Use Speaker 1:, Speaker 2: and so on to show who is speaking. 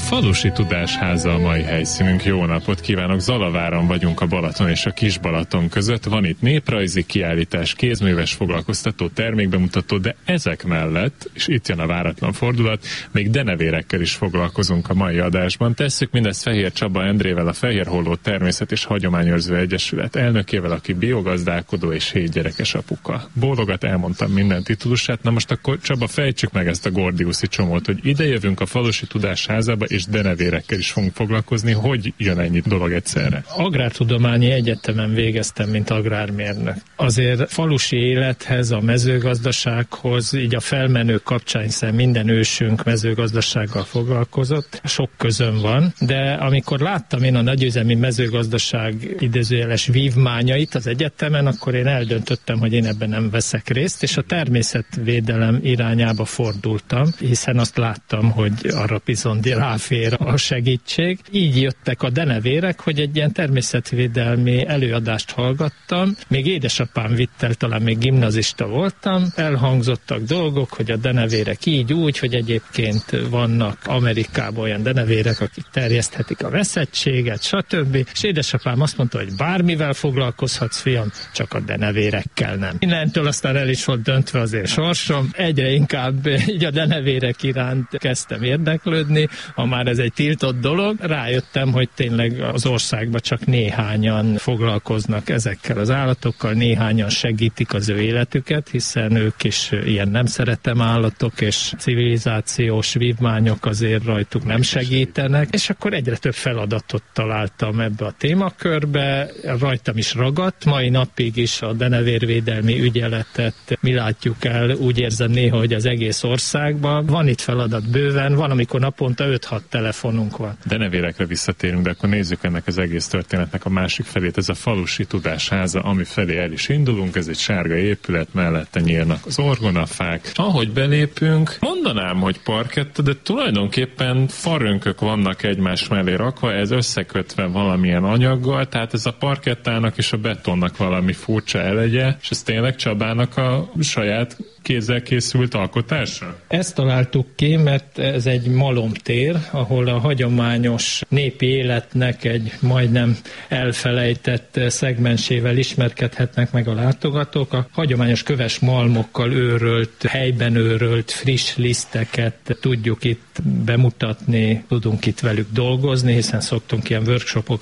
Speaker 1: Falusi Tudásháza a mai helyszínünk. Jó napot kívánok! Zalaváron vagyunk a Balaton és a Kis-Balaton között. Van itt néprajzi kiállítás, kézműves foglalkoztató, termékbemutató, de ezek mellett, és itt jön a váratlan fordulat, még denevérekkel is foglalkozunk a mai adásban. Tesszük mindezt Fehér Csaba Endrével, a Fehérholló Természet és Hagyományőrző Egyesület elnökével, aki biogazdálkodó és 7 gyerekes apuka. Bólogat, elmondtam minden titulusát. Na most akkor Csaba, fejtsük meg ezt a gordiuszi csomót, hogy ide jövünk a Falusi Tudásházába, és denevérekkel is fogunk foglalkozni. Hogy jön ennyi dolog egyszerre?
Speaker 2: Agrártudományi egyetemen végeztem, mint agrármérnök. Azért falusi élethez, a mezőgazdasághoz, így a felmenők kapcsán, hiszen minden ősünk mezőgazdasággal foglalkozott, sok közön van, de amikor láttam én a nagyüzemi mezőgazdaság idézőjeles vívmányait az egyetemen, akkor én eldöntöttem, hogy én ebben nem veszek részt, és a természetvédelem irányába fordultam, hiszen azt láttam, hogy arra bizony ráfér a segítség. Így jöttek a denevérek, hogy egy ilyen természetvédelmi előadást hallgattam. Még édesapám vitt el, talán még gimnazista voltam. Elhangzottak dolgok, hogy a denevérek így úgy, hogy egyébként vannak Amerikában olyan denevérek, akik terjeszthetik a veszettséget, stb. És édesapám azt mondta, hogy bármivel foglalkozhatsz, fiam, csak a denevérekkel nem. Innentől aztán el is volt döntve az én sorsom. Egyre inkább így a denevérek iránt kezdtem érdeklődni, ha már ez egy tiltott dolog. Rájöttem, hogy tényleg az országban csak néhányan foglalkoznak ezekkel az állatokkal, néhányan segítik az ő életüket, hiszen ők is ilyen nem szeretem állatok, és civilizációs vívmányok azért rajtuk nem segítenek, és akkor egyre több feladatot találtam ebbe a témakörbe, rajtam is ragadt, mai napig is a denevérvédelmi ügyeletet mi látjuk el, úgy érzem néha, hogy az egész országban. Van itt feladat bőven, van, amikor naponta 5-6 telefonunk van.
Speaker 1: Denevérekre visszatérünk, de akkor nézzük ennek az egész történetnek a másik felét, ez a Falusi Tudásháza, ami felé el is indulunk, ez egy sárga épület, mellette nyílnak az orgonafák. Ahogy belépünk, mondanám, hogy parketta, de tulajdonképpen farönkök vannak egymás mellé rakva, ez összekötve valamilyen anyaggal, tehát ez a parkettának és a betonnak valami furcsa elegye, és ez tényleg Csabának a saját kézzel készült alkotása?
Speaker 2: Ezt találtuk ki, mert ez egy malomtér, ahol a hagyományos népi életnek egy majdnem elfelejtett szegmensével ismerkedhetnek meg a látogatók. A hagyományos köves malmokkal őrölt, helyben őrölt friss liszteket tudjuk itt bemutatni, tudunk itt velük dolgozni, hiszen szoktunk ilyen workshopokat